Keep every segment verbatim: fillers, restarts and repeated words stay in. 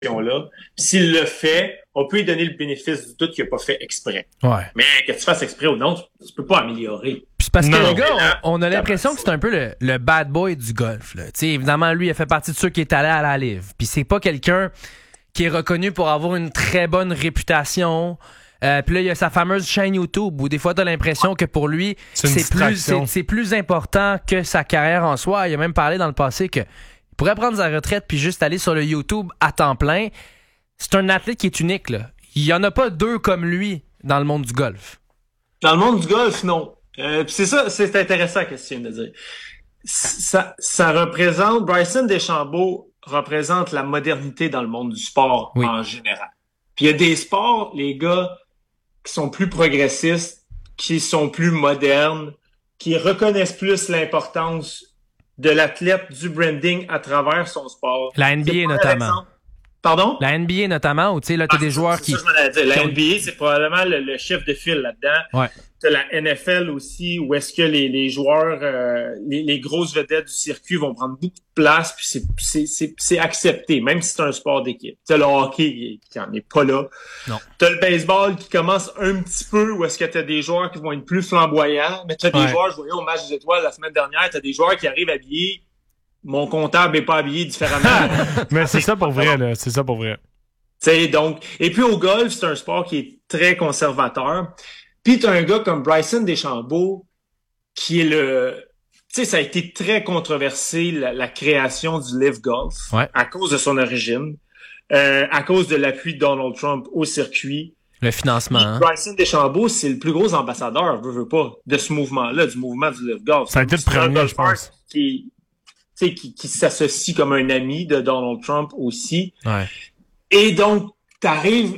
là. S'il le fait, on peut lui donner le bénéfice du doute qu'il n'a pas fait exprès. Ouais. Mais que tu fasses exprès ou non, tu, tu peux pas améliorer. Puis c'est parce Non. que le gars, on, on a l'impression que c'est un peu le, le bad boy du golf. Là. T'sais, évidemment, lui, il a fait partie de ceux qui est allé à la Live. Puis c'est pas quelqu'un qui est reconnu pour avoir une très bonne réputation. Euh, puis là, il y a sa fameuse chaîne YouTube où des fois, t'as l'impression que pour lui, C'est une c'est plus, distraction. c'est, c'est plus important que sa carrière en soi. Il a même parlé dans le passé que il pourrait prendre sa retraite puis juste aller sur le YouTube à temps plein. C'est un athlète qui est unique, là. Il y en a pas deux comme lui dans le monde du golf. Dans le monde du golf, non. Euh, pis c'est ça, c'est intéressant ce que tu viens de dire. Ça, ça représente, Bryson DeChambeau représente la modernité dans le monde du sport Oui. en général. Puis il y a des sports, les gars, qui sont plus progressistes, qui sont plus modernes, qui reconnaissent plus l'importance de l'athlète, du branding à travers son sport. La N B A C'est pas notamment. l'exemple. Pardon? La N B A notamment, où tu sais, là, t'as Ah, des c'est joueurs ça, qui. c'est ça, je m'en allais dire. La qui ont- N B A, c'est probablement le, le chef de file là-dedans. Ouais. T'as la N F L aussi, où est-ce que les, les joueurs, euh, les, les grosses vedettes du circuit vont prendre beaucoup de place, puis c'est, c'est, c'est, c'est accepté, même si c'est un sport d'équipe. T'as le hockey qui en est pas là. Non. T'as le baseball qui commence un petit peu, où est-ce que t'as des joueurs qui vont être plus flamboyants, mais t'as des Ouais. joueurs, je voyais au match des étoiles la semaine dernière, t'as des joueurs qui arrivent habillés, mon comptable est pas habillé différemment. Mais c'est ça pour vrai, là. C'est ça pour vrai. T'sais, donc, et puis au golf, c'est un sport qui est très conservateur. Puis t'as un gars comme Bryson DeChambeau qui est le... Tu sais, ça a été très controversé, la, la création du Live Golf, Ouais. à cause de son origine, euh, à cause de l'appui de Donald Trump au circuit. Le financement. Puis Hein? Bryson DeChambeau, c'est le plus gros ambassadeur, veux, veux pas, de ce mouvement-là, du mouvement du Live Golf. Ça a été le C'est un premier, je golfeur pense. Qui, tu sais, qui, qui s'associe comme un ami de Donald Trump aussi. Ouais. Et donc, t'arrives...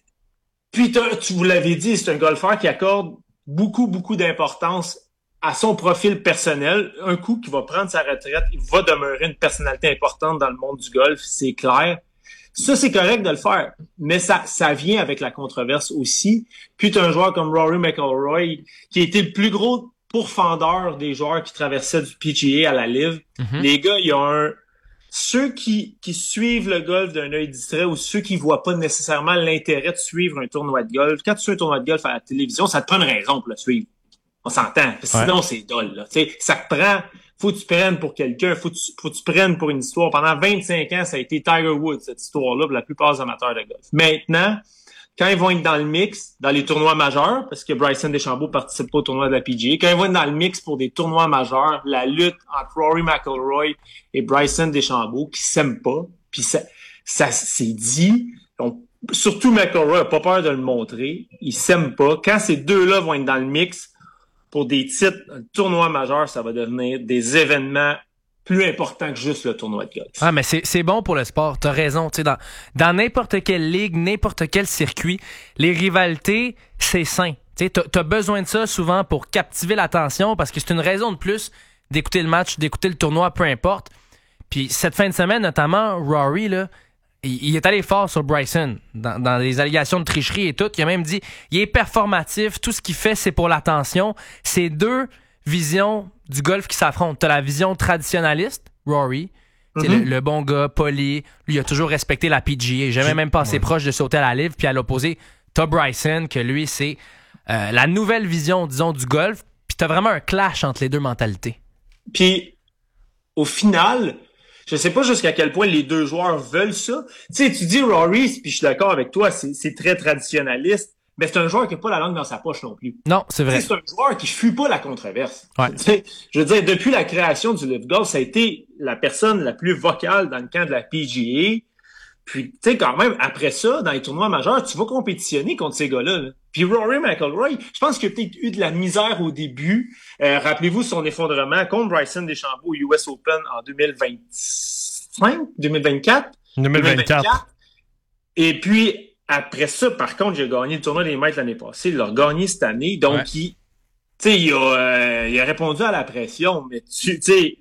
Puis, t'as- tu vous l'avez dit, c'est un golfeur qui accorde beaucoup, beaucoup d'importance à son profil personnel. Un coup qui va prendre sa retraite, il va demeurer une personnalité importante dans le monde du golf, c'est clair. Ça, c'est correct de le faire, mais ça, ça vient avec la controverse aussi. Puis, t'as un joueur comme Rory McIlroy, qui a été le plus gros pourfendeur des joueurs qui traversaient du P G A à la Live. Mhm. Les gars, il y a un... Ceux qui, qui suivent le golf d'un œil distrait ou ceux qui voient pas nécessairement l'intérêt de suivre un tournoi de golf, quand tu suis un tournoi de golf à la télévision, ça te prend une raison pour le suivre. On s'entend. Parce que Ouais. sinon, c'est dole, là. Tu sais, ça te prend... Faut que tu prennes pour quelqu'un, faut que tu, faut que tu prennes pour une histoire. Pendant vingt-cinq ans, ça a été Tiger Woods, cette histoire-là, pour la plupart des amateurs de golf. Maintenant, quand ils vont être dans le mix, dans les tournois majeurs, parce que Bryson DeChambeau participe pas au tournoi de la P G A, quand ils vont être dans le mix pour des tournois majeurs, la lutte entre Rory McIlroy et Bryson DeChambeau, qui s'aiment pas, puis ça, ça s'est dit, donc, surtout McIlroy a pas peur de le montrer, ils s'aiment pas. Quand ces deux-là vont être dans le mix pour des titres, un tournoi majeur, ça va devenir des événements plus importants que juste le tournoi de golf. Ah, mais c'est, c'est bon pour le sport. T'as raison. Tu sais, dans, dans n'importe quelle ligue, n'importe quel circuit, les rivalités, c'est sain. Tu sais, t'as, t'as besoin de ça souvent pour captiver l'attention parce que c'est une raison de plus d'écouter le match, d'écouter le tournoi, peu importe. Puis cette fin de semaine, notamment, Rory, là, il, il est allé fort sur Bryson dans, dans les allégations de tricherie et tout. Il a même dit, il est performatif, tout ce qu'il fait, c'est pour l'attention. C'est deux visions du golf qui s'affrontent. T'as la vision traditionnaliste, Rory, mm-hmm. le, le bon gars, poli, lui il a toujours respecté la P G A, il a jamais même passé ouais. proche de sauter à la Live, puis à l'opposé, t'as Bryson, que lui c'est euh, la nouvelle vision, disons, du golf, puis t'as vraiment un clash entre les deux mentalités. Puis, au final, je sais pas jusqu'à quel point les deux joueurs veulent ça. Tu sais, tu dis Rory, puis je suis d'accord avec toi, c'est, c'est très traditionnaliste, mais c'est un joueur qui n'a pas la langue dans sa poche non plus. Non, c'est vrai. T'sais, c'est un joueur qui fuit pas la controverse. Ouais. T'sais, je veux dire, depuis la création du Live Golf, ça a été la personne la plus vocale dans le camp de la P G A. Puis, tu sais, quand même, après ça, dans les tournois majeurs, tu vas compétitionner contre ces gars-là. Là. Puis Rory McIlroy, je pense qu'il a peut-être eu de la misère au début. Euh, rappelez-vous son effondrement contre Bryson DeChambeau au U S Open en deux mille vingt-cinq, deux mille vingt-quatre. deux mille vingt-quatre. Et puis, après ça, par contre, j'ai gagné le tournoi des maîtres l'année passée. Il l'a gagné cette année. Donc, ouais. il, tu sais, il a, euh, il a répondu à la pression. Mais tu sais,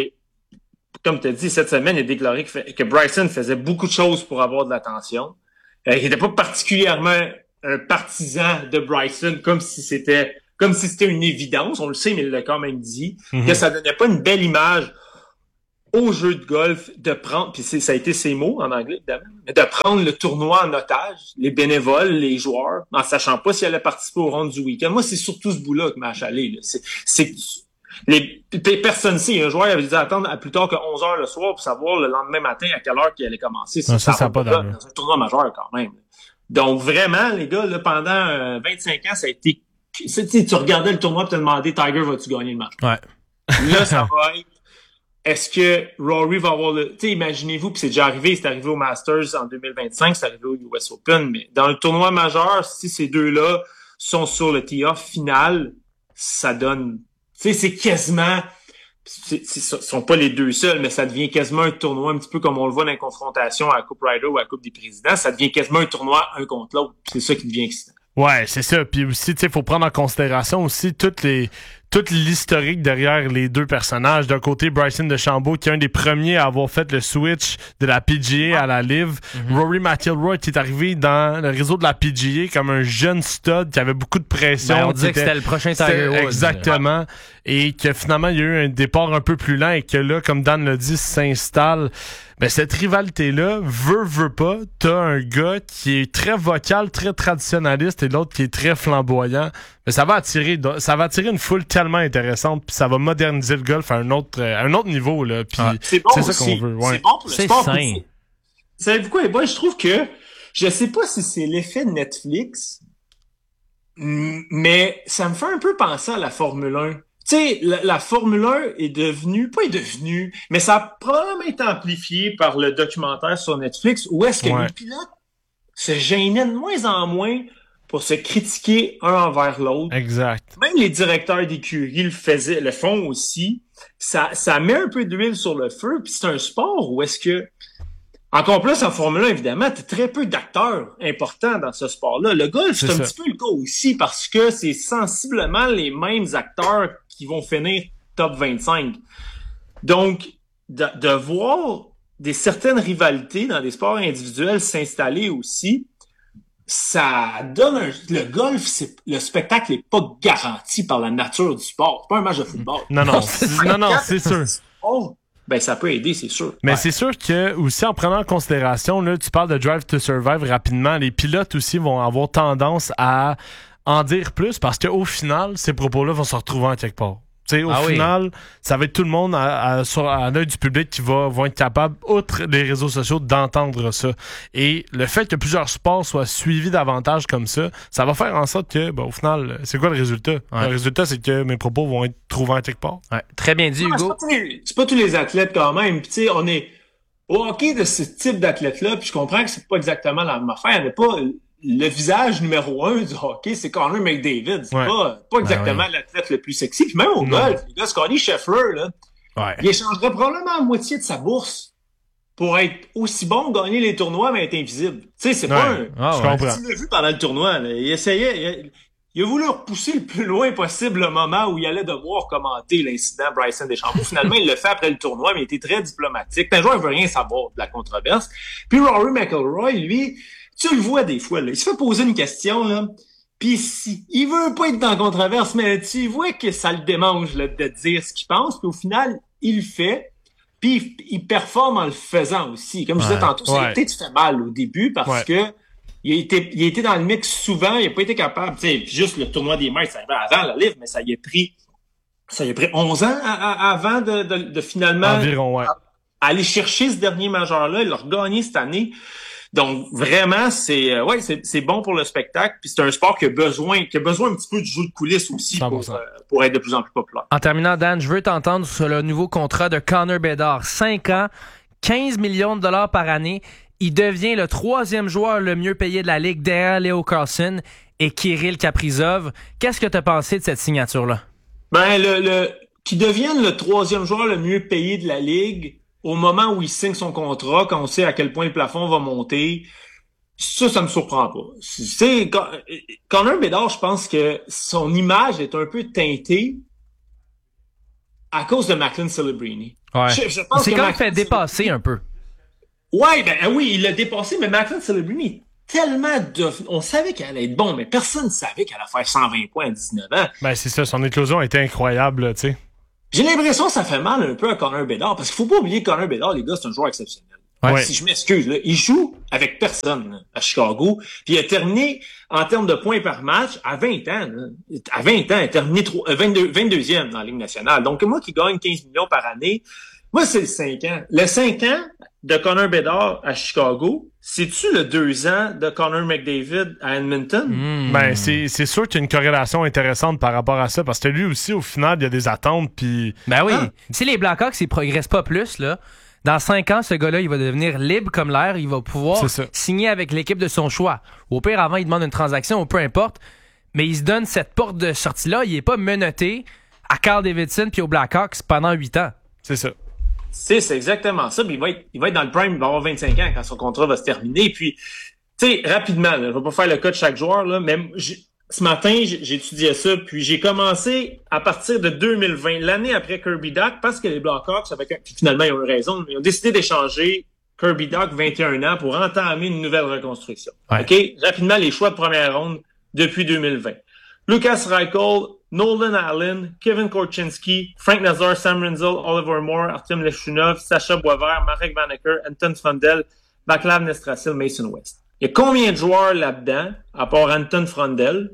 comme tu as dit, cette semaine, il a déclaré que, que Bryson faisait beaucoup de choses pour avoir de l'attention. Euh, il n'était pas particulièrement un partisan de Bryson, comme si c'était, comme si c'était une évidence. On le sait, mais il l'a quand même dit. Mm-hmm. Que ça donnait pas une belle image au jeu de golf de prendre, puis c'est, ça a été ses mots en anglais, évidemment, mais de prendre le tournoi en otage, les bénévoles, les joueurs, en sachant pas s'ils allaient participer au round du week-end. Moi, c'est surtout ce bout-là qui m'a achalé. Là. C'est, c'est les, les personnes ici, un joueur avait dit attendre à plus tard que onze heures le soir pour savoir le lendemain matin à quelle heure qu'il allait commencer. Ça, ça, ça pas dans un tournoi majeur quand même. Donc vraiment, les gars, là, pendant euh, vingt-cinq ans, ça a été... C'est, tu regardais le tournoi et te demandais Tiger, vas-tu gagner le match? Ouais. Là, ça va être est-ce que Rory va avoir le... Tu sais, imaginez-vous, puis c'est déjà arrivé, c'est arrivé au Masters en deux mille vingt-cinq, c'est arrivé au U S Open, mais dans le tournoi majeur, si ces deux-là sont sur le tee-off final, ça donne... Tu sais, c'est quasiment... C'est, c'est, ce sont pas les deux seuls, mais ça devient quasiment un tournoi, un petit peu comme on le voit dans les confrontations à la Coupe Ryder ou à la Coupe des Présidents, ça devient quasiment un tournoi un contre l'autre. C'est ça qui devient excitant. Ouais, c'est ça. Puis aussi, tu sais, faut prendre en considération aussi toutes les... tout l'historique derrière les deux personnages. D'un côté, Bryson DeChambeau, qui est un des premiers à avoir fait le switch de la P G A à la Live. Mm-hmm. Rory McIlroy, qui est arrivé dans le réseau de la P G A comme un jeune stud qui avait beaucoup de pression. Ben, on disait que c'était le prochain Tiger Woods. Exactement. Ouais. Et que finalement, il y a eu un départ un peu plus lent et que là, comme Dan l'a dit, s'installe. Ben, cette rivalité-là, veut, veut pas, t'as un gars qui est très vocal, très traditionnaliste et l'autre qui est très flamboyant. Mais ça va attirer, ça va attirer une foule tellement intéressante, puis ça va moderniser le golf à un autre, à un autre niveau, là. Puis ah, c'est bon c'est aussi. ça qu'on veut. Ouais. C'est bon pour le c'est sport. Sain. Savez-vous quoi, les boys? Je trouve que, je sais pas si c'est l'effet de Netflix, mais ça me fait un peu penser à la Formule un. Tu sais, la, la Formule un est devenue, pas est devenue, mais ça a probablement été amplifié par le documentaire sur Netflix, où est-ce que ouais. les pilotes se gênaient de moins en moins pour se critiquer un envers l'autre. Exact. Même les directeurs d'écurie le faisaient, le font aussi. Ça, ça met un peu d'huile sur le feu, puis c'est un sport où est-ce que, encore plus en Formule un, évidemment, t'as très peu d'acteurs importants dans ce sport-là. Le golf, c'est, c'est un ça. petit peu le cas aussi, parce que c'est sensiblement les mêmes acteurs qui vont finir top vingt-cinq. Donc, de, de voir des certaines rivalités dans des sports individuels s'installer aussi, ça donne un... Le golf, c'est le spectacle n'est pas garanti par la nature du sport. C'est pas un match de football. Non, non, c'est, non, non, c'est sûr. Oh, ben, ça peut aider, c'est sûr. Mais ouais. c'est sûr que, aussi, en prenant en considération, là, tu parles de Drive to Survive rapidement, les pilotes aussi vont avoir tendance à en dire plus parce qu'au final, ces propos-là vont se retrouver en quelque part. Tu sais, au ah final, oui. ça va être tout le monde à, à, sur, à l'œil du public qui va, vont être capable, outre les réseaux sociaux, d'entendre ça. Et le fait que plusieurs sports soient suivis davantage comme ça, ça va faire en sorte que, ben, au final, c'est quoi le résultat? Ouais. Le résultat, c'est que mes propos vont être trouvés en quelque part. Ouais. Très bien dit, non, Hugo. C'est pas, les, c'est pas tous les athlètes quand même. Puis tu sais, on est au hockey de ce type d'athlète-là, puis je comprends que c'est pas exactement la même affaire. Il n'y a pas... Le visage numéro un du hockey, c'est Connor McDavid. C'est ouais. pas, pas exactement ben oui. l'athlète le plus sexy. Puis même au non. golf, les gars, Scottie Scheffler, là, ouais. il échangerait probablement la moitié de sa bourse pour être aussi bon, gagner les tournois, mais être invisible. Tu sais, c'est ouais. pas un... Ah, je comprends. Tu l'as vu pendant le tournoi, là. Il essayait... Il, il a voulu repousser le plus loin possible le moment où il allait devoir commenter l'incident Bryson DeChambeau. Finalement, il le fait après le tournoi, mais il était très diplomatique. Un joueur ne veut rien savoir de la controverse. Puis Rory McIlroy, lui... Tu le vois des fois, là. Il se fait poser une question, là. Pis si, il veut pas être dans la controverse, mais tu vois que ça le démange, là, de dire ce qu'il pense. Puis au final, il le fait. Puis il, il performe en le faisant aussi. Comme ouais, je disais tantôt, ça a peut-être fait mal au début parce ouais. que il a été, il a été dans le mix souvent. Il a pas été capable, tu sais, juste le tournoi des maîtres, ça arrivait avant la livre, mais ça y a pris, ça y a pris onze ans à, à, avant de, de, de finalement Environ, ouais. à, à aller chercher ce dernier majeur-là. Il l'a regagné cette année. Donc vraiment, c'est euh, ouais, c'est, c'est bon pour le spectacle. Puis c'est un sport qui a besoin, qui a besoin un petit peu du jeu de coulisses aussi pour, euh, pour être de plus en plus populaire. En terminant, Dan, je veux t'entendre sur le nouveau contrat de Connor Bedard. cinq ans, quinze millions de dollars par année. Il devient le troisième joueur le mieux payé de la Ligue derrière Leo Carlson et Kirill Kaprizov. Qu'est-ce que tu as pensé de cette signature-là? Ben, le, le qui devienne le troisième joueur le mieux payé de la Ligue au moment où il signe son contrat, quand on sait à quel point le plafond va monter, ça, ça me surprend pas. C'est, Connor Bedard, je pense que son image est un peu teintée à cause de Macklin Celebrini. Ouais. Je, je pense c'est que quand même fait dépasser un peu. Ouais, ben oui, il l'a dépassé, mais Macklin Celebrini tellement de... On savait qu'elle allait être bon, mais personne ne savait qu'elle allait faire cent vingt points à dix-neuf ans. Ben c'est ça, son éclosion était incroyable, tu sais. J'ai l'impression que ça fait mal un peu à Connor Bedard, parce qu'il faut pas oublier que Connor Bedard, les gars, c'est un joueur exceptionnel. Ouais. Si je m'excuse, là, il joue avec personne là, à Chicago, puis il a terminé en termes de points par match à vingt ans. Là. À vingt ans, il a terminé vingt-deux, vingt-deuxième dans la Ligue nationale. Donc moi qui gagne quinze millions par année, moi c'est le cinq ans. Le cinq ans de Connor Bedard à Chicago, c'est-tu le deux ans de Connor McDavid à Edmonton? Mmh. Ben, c'est, c'est sûr qu'il y a une corrélation intéressante par rapport à ça, parce que lui aussi, au final, il y a des attentes, puis... Ben oui. Ah. Si les Blackhawks, ils progressent pas plus, là, dans cinq ans, ce gars-là, il va devenir libre comme l'air, il va pouvoir signer avec l'équipe de son choix. Au pire, avant, il demande une transaction, ou peu importe, mais il se donne cette porte de sortie-là, il est pas menotté à Carl Davidson puis aux Blackhawks pendant huit ans. C'est ça. C'est, c'est exactement ça. Puis il va être, il va être dans le prime, il va avoir vingt-cinq ans quand son contrat va se terminer. Puis, tu sais, rapidement, là, je vais pas faire le cas de chaque joueur, là, mais j'ai, ce matin, j'ai, j'ai étudié ça, puis j'ai commencé à partir de deux mille vingt, l'année après Kirby Dach, parce que les Blackhawks, avec un, puis finalement, ils ont eu raison, mais ils ont décidé d'échanger Kirby Dach, vingt et un ans, pour entamer une nouvelle reconstruction. Ouais. OK? Rapidement, les choix de première ronde depuis deux mille vingt. Lucas Reichel, Nolan Allen, Kevin Korchinski, Frank Nazar, Sam Rinzel, Oliver Moore, Artem Leshunov, Sacha Boisvert, Marek Vanacker, Anton Frondel, Vaclav Nestrasil, Mason West. Il y a combien de joueurs là-dedans, à part Anton Frondel,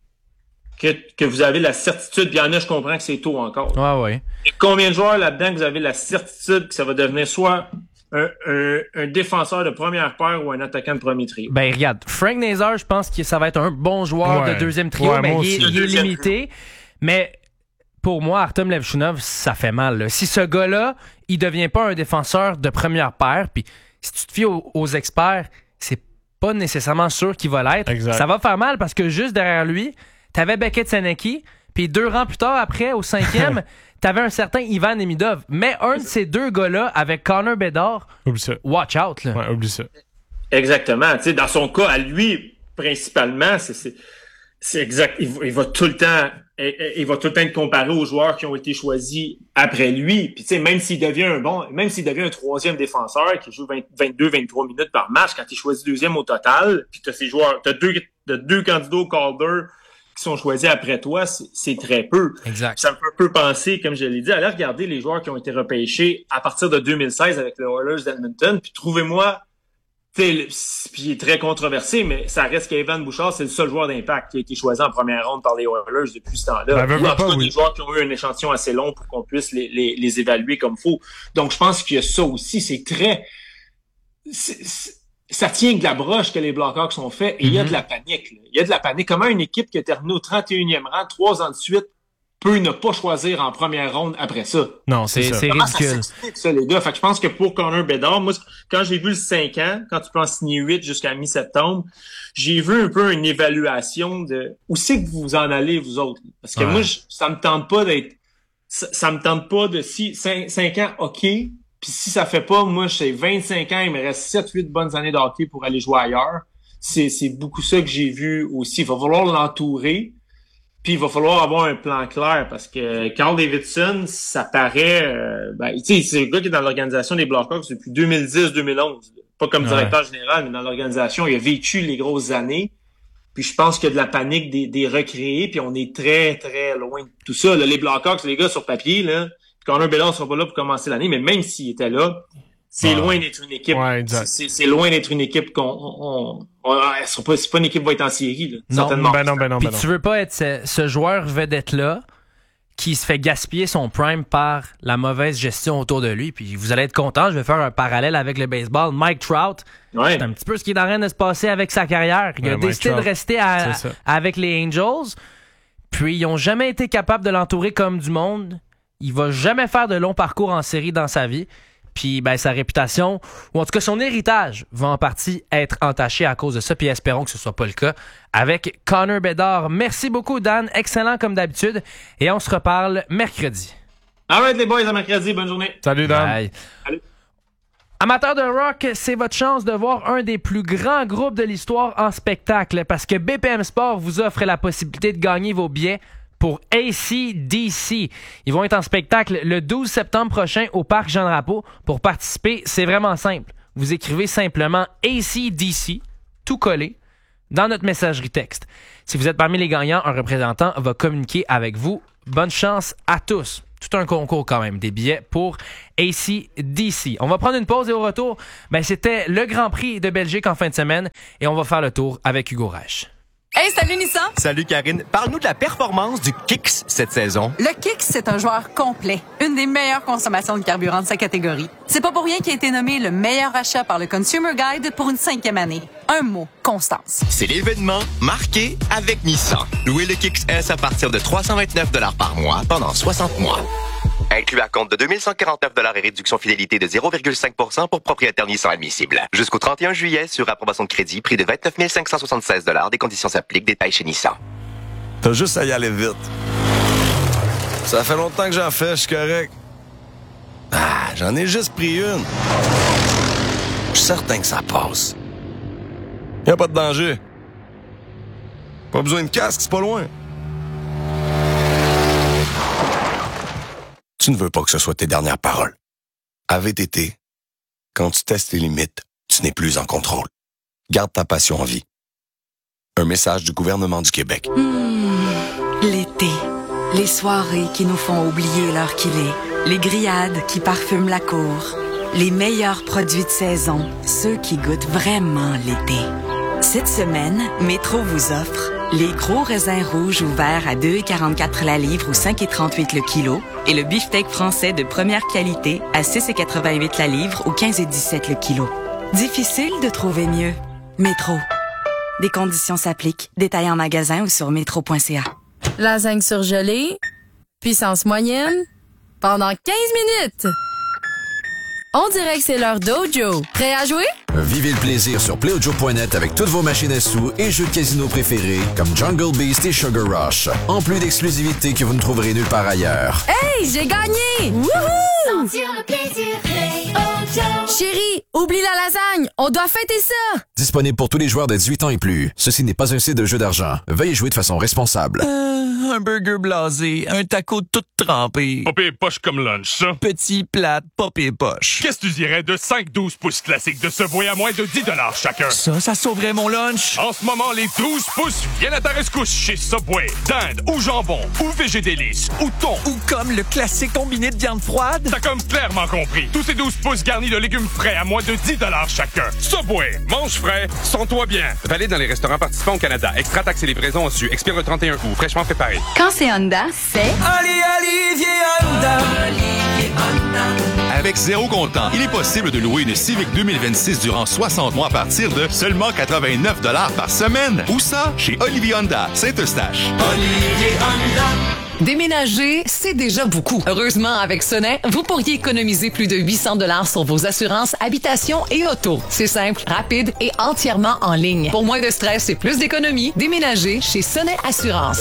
que, que vous avez la certitude, puis il y en a, je comprends que c'est tôt encore. Ouais, ouais. Il y a combien de joueurs là-dedans que vous avez la certitude que ça va devenir soit un, un, un défenseur de première paire ou un attaquant de premier trio? Ben regarde, Frank Nazar, je pense que ça va être un bon joueur Ouais. de deuxième trio, Ouais, mais moi il est, aussi. il est Deuxième limité. Mais pour moi, Artem Levchunov, ça fait mal. Là. Si ce gars-là, il devient pas un défenseur de première paire, puis si tu te fies aux, aux experts, c'est pas nécessairement sûr qu'il va l'être. Exact. Ça va faire mal parce que juste derrière lui, t'avais Beckett Senecki, puis deux rangs plus tard, après, au cinquième, t'avais un certain Ivan Nemidov. Mais un de ces deux gars-là, avec Connor Bedard, Oublie ça. watch out. Là. Ouais, oublie ça. Exactement. Tu sais, dans son cas, à lui, principalement, c'est, c'est, c'est exact. Il, va- il va tout le temps, il, il va tout le temps être comparé aux joueurs qui ont été choisis après lui. Puis tu sais, même s'il devient un bon, même s'il devient un troisième défenseur qui joue vingt, vingt-deux, vingt-trois minutes par match, quand il choisit deuxième au total, puis t'as ces joueurs, t'as deux, t'as deux candidats au Calder qui sont choisis après toi, c'est, c'est très peu. Exact. Ça me fait un peu penser, comme je l'ai dit, allez regarder les joueurs qui ont été repêchés à partir de deux mille seize avec les Oilers d'Edmonton, puis trouvez-moi, tu sais, le- puis il est très controversé, mais ça reste qu'Evan Bouchard, c'est le seul joueur d'impact qui a été choisi en première ronde par les Oilers depuis ce temps-là. Ben, veux, Ou veux en tout pas, cas, oui. des joueurs qui ont eu un échantillon assez long pour qu'on puisse les, les, les évaluer comme faut. Donc, je pense qu'il y a ça aussi. C'est très... c'est- c'est- ça tient de la broche que les Blackhawks ont fait, et il y a de la panique. Là. Il y a de la panique. Comment une équipe qui a terminé au trente et unième rang, trois ans de suite, peut ne pas choisir en première ronde après ça? Non, c'est, C'est, ça. c'est Comment ça ridicule. s'explique, ça, les gars? Fait que je pense que pour Connor Bedard, moi, quand j'ai vu le cinq ans, quand tu peux en signer huit jusqu'à mi-septembre, j'ai vu un peu une évaluation de où c'est que vous en allez, vous autres. Parce que Ouais. moi, je- ça me tente pas d'être... Ça, ça me tente pas de... Si cinq ans, OK. Puis si ça fait pas, moi, j'ai vingt-cinq ans, il me reste sept huit bonnes années de hockey pour aller jouer ailleurs. C'est, c'est beaucoup ça que j'ai vu aussi. Il va falloir l'entourer. Puis il va falloir avoir un plan clair parce que Carl Davidson, ça paraît... Euh, ben, tu sais, c'est le gars qui est dans l'organisation des Blackhawks depuis deux mille dix deux mille onze. Pas comme Ouais. directeur général, mais dans l'organisation. Il a vécu les grosses années. Puis je pense qu'il y a de la panique des, des recréés. Puis on est très, très loin de tout ça. Là, les Blackhawks, les gars, sur papier, là, Connor Bedard sera pas là pour commencer l'année, mais même s'il était là, c'est Ouais. loin d'être une équipe. Ouais, exact. c'est, c'est loin d'être une équipe qu'on... On, on, on- elle sera pas, c'est pas une équipe qui va être en série, là, Non, certainement. Ben non, ben non, Puis ben non. tu veux pas être ce, ce joueur vedette-là qui se fait gaspiller son prime par la mauvaise gestion autour de lui. Puis vous allez être content, je vais faire un parallèle avec le baseball. Mike Trout, Ouais. c'est un petit peu ce qui est en train de se passer avec sa carrière. Il a Ouais, Mike décidé Trout, de rester à- c'est ça. avec les Angels. Puis ils ont jamais été capables de l'entourer comme du monde. Il va jamais faire de long parcours en série dans sa vie. Puis ben, sa réputation, ou en tout cas son héritage, va en partie être entaché à cause de ça. Puis espérons que ce soit pas le cas avec Connor Bedard. Merci beaucoup, Dan. Excellent comme d'habitude. Et on se reparle mercredi. Alright, les boys, à mercredi. Bonne journée. Salut, Dan. Bye. Salut. Amateurs de rock, c'est votre chance de voir un des plus grands groupes de l'histoire en spectacle parce que B P M Sport vous offre la possibilité de gagner vos billets pour A C D C. Ils vont être en spectacle le douze septembre prochain au Parc Jean-Drapeau. Pour participer, c'est vraiment simple. Vous écrivez simplement A C D C, tout collé, dans notre messagerie texte. Si vous êtes parmi les gagnants, un représentant va communiquer avec vous. Bonne chance à tous. tout un concours quand même, des billets pour A C D C. On va prendre une pause et au retour, ben, c'était le Grand Prix de Belgique en fin de semaine et on va faire le tour avec Hugo Reich. Hey, salut Nissan! Salut Karine. Parle-nous de la performance du Kicks cette saison. Le Kicks, c'est un joueur complet. Une des meilleures consommations de carburant de sa catégorie. C'est pas pour rien qu'il a été nommé le meilleur achat par le Consumer Guide pour une cinquième année. Un mot, constance. C'est l'événement marqué avec Nissan. Louez le Kicks S à partir de trois cent vingt-neuf dollars par mois pendant soixante mois. Inclus à compte de deux mille cent quarante-neuf dollars et réduction fidélité de zéro virgule cinq pour cent pour propriétaire Nissan admissible. Jusqu'au trente et un juillet sur approbation de crédit, prix de vingt-neuf mille cinq cent soixante-seize dollars. Des conditions s'appliquent. Détails chez Nissan. T'as juste à y aller vite. Ça fait longtemps que j'en fais, je suis correct. Ah, j'en ai juste pris une. Je suis certain que ça passe. Y a pas de danger. Pas besoin de casque, c'est pas loin. Tu ne veux pas que ce soit tes dernières paroles. À V T T, quand tu testes les limites, tu n'es plus en contrôle. Garde ta passion en vie. Un message du gouvernement du Québec. Mmh, l'été. Les soirées qui nous font oublier l'heure qu'il est. Les grillades qui parfument la cour. Les meilleurs produits de saison. Ceux qui goûtent vraiment l'été. Cette semaine, Métro vous offre les gros raisins rouges ouverts à deux virgule quarante-quatre la livre ou cinq virgule trente-huit le kilo et le beefsteak français de première qualité à six virgule quatre-vingt-huit la livre ou quinze virgule dix-sept le kilo. Difficile de trouver mieux. Métro. Des conditions s'appliquent. Détails en magasin ou sur métro point c a. Lasagne surgelée, puissance moyenne, pendant quinze minutes. On dirait que c'est l'heure d'Ojo. Prêt à jouer? Vivez le plaisir sur play ojo point net avec toutes vos machines à sous et jeux de casino préférés comme Jungle Beast et Sugar Rush. En plus d'exclusivités que vous ne trouverez nulle part ailleurs. Hey, j'ai gagné! Wouhou! Sentir le plaisir, Play Ojo. Chérie, oublie la lasagne, on doit fêter ça! Disponible pour tous les joueurs de dix-huit ans et plus. Ceci n'est pas un site de jeu d'argent. Veuillez jouer de façon responsable. Euh, un burger blasé, un taco tout trempé. Pas pire poche comme lunch, ça. Petit, plate, pas pire poche. Qu'est-ce que tu dirais de cinq douze pouces classiques de Subway à moins de dix dollars chacun? Ça, ça sauverait mon lunch. En ce moment, les douze pouces viennent à ta rescousse chez Subway. Dinde ou jambon ou végédélice ou thon. Ou comme le classique combiné de viande froide. T'as comme clairement compris. Tous ces douze pouces garnis de légumes frais à moins de dix dollars chacun. Subway, mange frais, sens-toi bien. Valide dans les restaurants participants au Canada. Extra taxes et livraison au su. Expire le trente et un août. Fraîchement préparé. Quand c'est Honda, c'est... Allez, Olivier Honda. Olivier Honda. Avec zéro comptant, il est possible de louer une Civic deux mille vingt-six durant soixante mois à partir de seulement quatre-vingt-neuf dollars par semaine. Où ça? Chez Olivier Honda, Saint-Eustache. Olivier Honda. Déménager, c'est déjà beaucoup. Heureusement, avec Sonnet, vous pourriez économiser plus de huit cents dollars sur vos assurances habitation et auto. C'est simple, rapide et entièrement en ligne. Pour moins de stress et plus d'économie, déménagez chez Sonnet Assurance.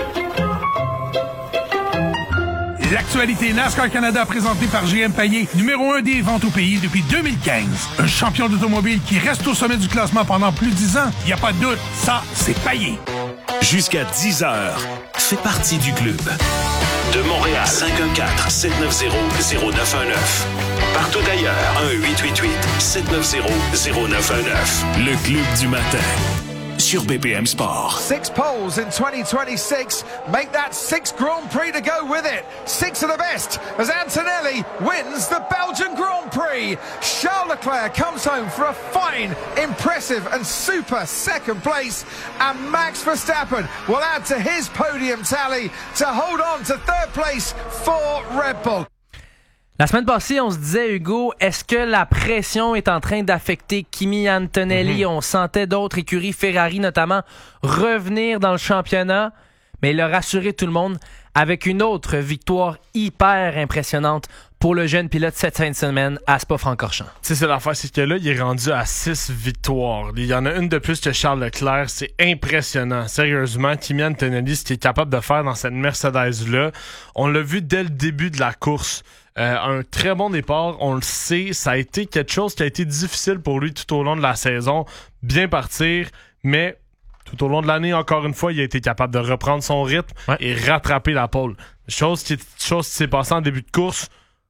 L'actualité NASCAR Canada présentée par G M Payet, numéro un des ventes au pays depuis deux mille quinze. Un champion d'automobile qui reste au sommet du classement pendant plus de dix ans. Il n'y a pas de doute, ça, c'est Payet. Jusqu'à dix heures, fais partie du club. De Montréal, cinq un quatre, sept neuf zéro, zéro neuf un neuf. Partout ailleurs, un huit huit huit, sept neuf zéro, zéro neuf un neuf. Le club du matin. Sur B P M Sport. Six poles in twenty twenty-six make that sixth Grand Prix to go with it. Six of the best as Antonelli wins the Belgian Grand Prix. Charles Leclerc comes home for a fine, impressive and super second place, and Max Verstappen will add to his podium tally to hold on to third place for Red Bull. La semaine passée, on se disait, Hugo, est-ce que la pression est en train d'affecter Kimi Antonelli? Mm-hmm. On sentait d'autres écuries, Ferrari notamment, revenir dans le championnat. Mais il a rassuré tout le monde avec une autre victoire hyper impressionnante pour le jeune pilote cette fin de semaine à Spa-Francorchamps. Tu sais, c'est l'affaire, c'est que là, il est rendu à six victoires. Il y en a une de plus que Charles Leclerc. C'est impressionnant. Sérieusement, Kimi Antonelli, ce qu'il est capable de faire dans cette Mercedes-là, on l'a vu dès le début de la course. Euh, un très bon départ, on le sait, ça a été quelque chose qui a été difficile pour lui tout au long de la saison, bien partir, mais tout au long de l'année, encore une fois, il a été capable de reprendre son rythme ouais. et rattraper la pole. Chose qui, chose qui s'est passée en début de course,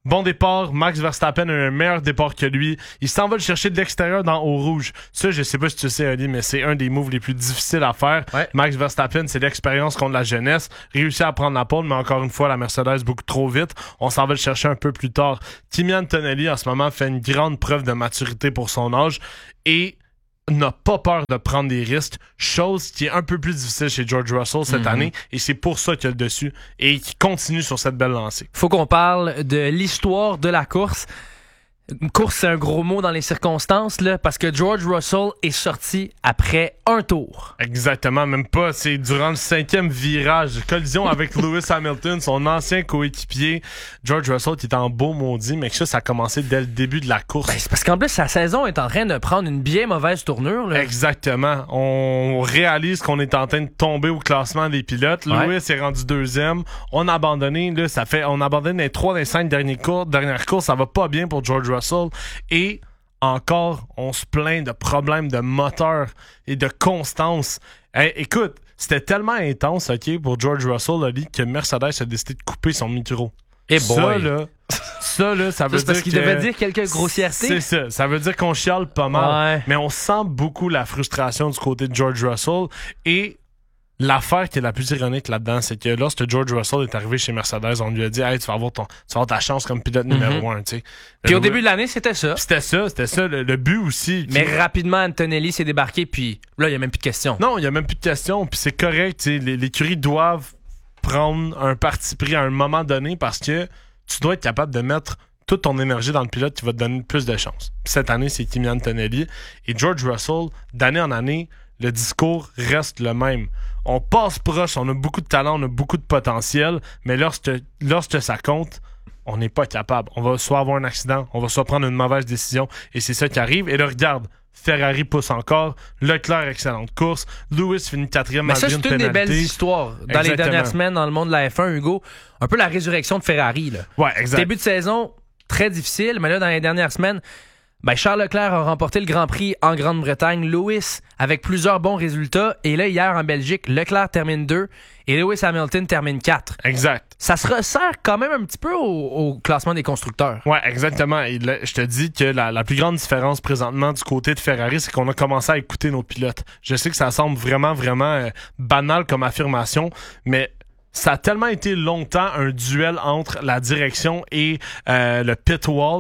Bon départ, Max Verstappen a un meilleur départ que lui. Il s'en va le chercher de l'extérieur dans haut rouge. Ça, je sais pas si tu sais, Ali, mais c'est un des moves les plus difficiles à faire. Ouais. Max Verstappen, c'est l'expérience contre la jeunesse. Réussit à prendre la pole, mais encore une fois, la Mercedes beaucoup trop vite. On s'en va le chercher un peu plus tard. Kimi Antonelli, en ce moment, fait une grande preuve de maturité pour son âge et n'a pas peur de prendre des risques, chose qui est un peu plus difficile chez George Russell cette mm-hmm. année, et c'est pour ça qu'il a le dessus et qu'il continue sur cette belle lancée. Faut qu'on parle de l'histoire de la course. Une course, c'est un gros mot dans les circonstances, là, parce que George Russell est sorti après un tour. Exactement, même pas. C'est durant le cinquième virage. Collision avec Lewis Hamilton, son ancien coéquipier. George Russell qui est en beau maudit, mais que ça, ça a commencé dès le début de la course. Ben, c'est parce qu'en plus, sa saison est en train de prendre une bien mauvaise tournure. Là. Exactement. On réalise qu'on est en train de tomber au classement des pilotes. Ouais. Lewis est rendu deuxième. On a abandonné, là, ça fait, on abandonne les trois des cinq dernières courses. Dernières courses, ça va pas bien pour George Russell. Russell. Et encore, on se plaint de problèmes de moteur et de constance. Hey, écoute, c'était tellement intense, ok, pour George Russell, Ali, que Mercedes a décidé de couper son micro. Et ça, boy. là, ça, là, ça veut c'est dire parce qu'il que devait dire quelques grossièretés. C'est ça. Ça veut dire qu'on chiale pas mal. Ouais. Mais on sent beaucoup la frustration du côté de George Russell. Et l'affaire qui est la plus ironique là-dedans, c'est que lorsque George Russell est arrivé chez Mercedes, on lui a dit « Hey, tu vas avoir, ton, tu vas avoir ta chance comme pilote numéro un. » Puis Puis au début de l'année, c'était ça. C'était ça, c'était ça. Le, le but aussi. Mais qui... rapidement, Antonelli s'est débarqué, puis là, il n'y a même plus de questions. Non, il n'y a même plus de questions. Puis c'est correct. Les, l'écurie doivent prendre un parti pris à un moment donné parce que tu dois être capable de mettre toute ton énergie dans le pilote qui va te donner plus de chance. Puis cette année, c'est Kimi Antonelli. Et George Russell, d'année en année, le discours reste le même. On passe proche, on a beaucoup de talent, on a beaucoup de potentiel, mais lorsque, lorsque ça compte, on n'est pas capable. On va soit avoir un accident, on va soit prendre une mauvaise décision, et c'est ça qui arrive. Et là, regarde, Ferrari pousse encore, Leclerc, excellente course, Lewis finit quatrième malgré une pénalité. Mais ça, c'est une des belles histoires. Dans Exactement. les dernières semaines, dans le monde de la F un, Hugo, un peu la résurrection de Ferrari. Là. Ouais, exact. Début de saison, très difficile, mais là, dans les dernières semaines, ben Charles Leclerc a remporté le Grand Prix en Grande-Bretagne. Lewis avec plusieurs bons résultats. Et là, hier en Belgique, Leclerc termine deux et Lewis Hamilton termine quatre. Exact. Ça se resserre quand même un petit peu au, au classement des constructeurs. Ouais, exactement. Et là, je te dis que la, la plus grande différence présentement du côté de Ferrari, c'est qu'on a commencé à écouter nos pilotes. Je sais que ça semble vraiment, vraiment euh, banal comme affirmation, mais ça a tellement été longtemps un duel entre la direction et euh, le pit wall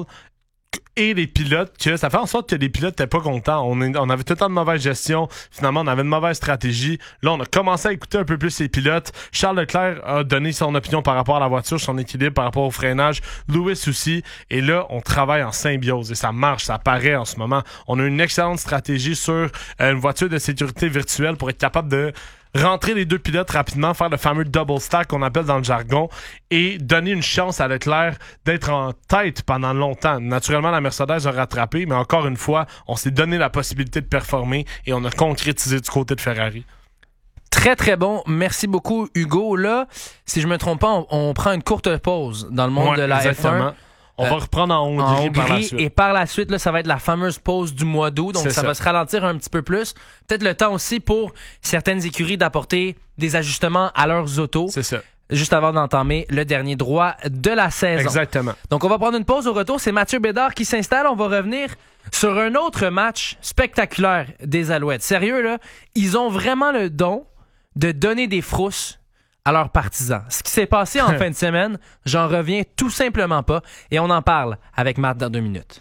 et les pilotes, que ça fait en sorte que les pilotes n'étaient pas contents. On, est, on avait tout le temps de mauvaise gestion. Finalement, on avait une mauvaise stratégie. Là, on a commencé à écouter un peu plus les pilotes. Charles Leclerc a donné son opinion par rapport à la voiture, son équilibre par rapport au freinage. Lewis aussi. Et là, on travaille en symbiose. Et ça marche, ça paraît en ce moment. On a une excellente stratégie sur euh, une voiture de sécurité virtuelle pour être capable de rentrer les deux pilotes rapidement, faire le fameux double stack qu'on appelle dans le jargon et donner une chance à Leclerc d'être en tête pendant longtemps. Naturellement, la Mercedes a rattrapé, mais encore une fois, on s'est donné la possibilité de performer et on a concrétisé du côté de Ferrari. Très, très bon. Merci beaucoup, Hugo. Là, si je me trompe pas, on, on prend une courte pause dans le monde ouais, de la exactement. F un. On euh, va reprendre en Hongrie, en Hongrie par la suite. Et par la suite, là, ça va être la fameuse pause du mois d'août. Donc, ça, ça va se ralentir un petit peu plus. Peut-être le temps aussi pour certaines écuries d'apporter des ajustements à leurs autos. C'est ça. Juste avant d'entamer le dernier droit de la saison. Exactement. Donc, on va prendre une pause. Au retour, c'est Mathieu Bédard qui s'installe. On va revenir sur un autre match spectaculaire des Alouettes. Sérieux, là, ils ont vraiment le don de donner des frousses à leurs partisans. Ce qui s'est passé en fin de semaine, j'en reviens tout simplement pas. Et on en parle avec Matt dans deux minutes.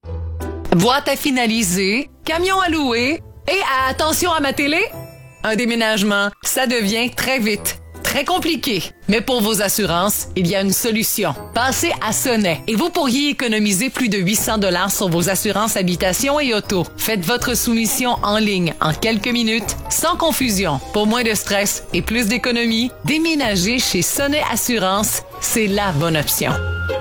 Boîte à finaliser, camion à louer et attention à ma télé, un déménagement, ça devient très vite. Très compliqué. Mais pour vos assurances, il y a une solution. Passez à Sonnet et vous pourriez économiser plus de huit cents dollars sur vos assurances habitation et auto. Faites votre soumission en ligne en quelques minutes, sans confusion. Pour moins de stress et plus d'économie, déménagez chez Sonnet Assurance. C'est la bonne option.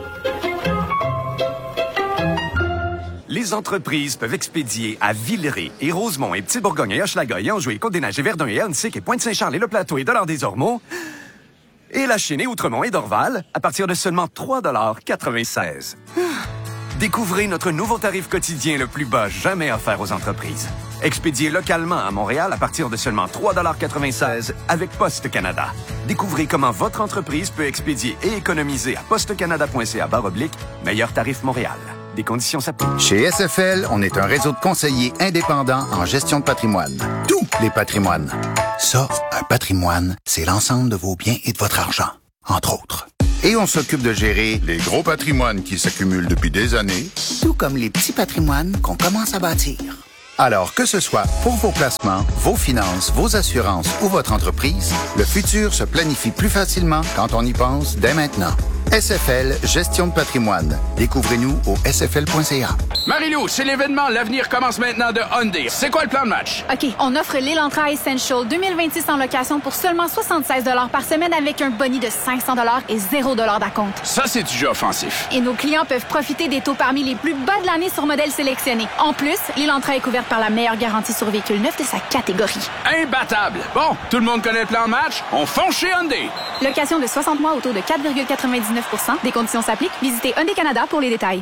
Les entreprises peuvent expédier à Villeray et Rosemont et Petit-Bourgogne et Hochelaga et Anjou et Côte-des-Neiges et Verdun et Huntsic et Pointe-Saint-Charles et Le Plateau et Dollard-des-Ormeaux et La Chine et Outremont et Dorval à partir de seulement trois dollars quatre-vingt-seize. Découvrez notre nouveau tarif quotidien le plus bas jamais offert aux entreprises. Expédié localement à Montréal à partir de seulement trois dollars quatre-vingt-seize avec Poste Canada. Découvrez comment votre entreprise peut expédier et économiser à postecanada.ca barre oblique meilleur tarif Montréal. Des conditions s'appliquent. Chez S F L, on est un réseau de conseillers indépendants en gestion de patrimoine. Tous les patrimoines. Ça, un patrimoine, c'est l'ensemble de vos biens et de votre argent, entre autres. Et on s'occupe de gérer les gros patrimoines qui s'accumulent depuis des années, tout comme les petits patrimoines qu'on commence à bâtir. Alors que ce soit pour vos placements, vos finances, vos assurances ou votre entreprise, le futur se planifie plus facilement quand on y pense dès maintenant. S F L Gestion de patrimoine. Découvrez-nous au s f l point c a. Marie-Lou, c'est l'événement L'avenir commence maintenant de Hyundai. C'est quoi le plan de match? OK, on offre l'Elantra Essential deux mille vingt-six en location pour seulement soixante-seize dollars par semaine avec un boni de cinq cents dollars et zéro dollars d'acompte. Ça, c'est du jeu offensif. Et nos clients peuvent profiter des taux parmi les plus bas de l'année sur modèles sélectionnés. En plus, l'Elantra est couverte par la meilleure garantie sur véhicule neuf de sa catégorie. Imbattable! Bon, tout le monde connaît le plan de match? On fonce chez Hyundai! Location de soixante mois au taux de quatre virgule quatre-vingt-dix-neuf pour cent. Des conditions s'appliquent. Visitez Hyundai Canada pour les détails.